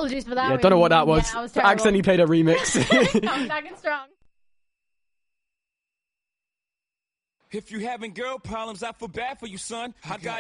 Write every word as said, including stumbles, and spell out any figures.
Apologies for that. Yeah, don't know what that was. Yeah, I was Accidentally played a remix. Coming back in strong. If you having girl problems, I feel bad for you, son. I got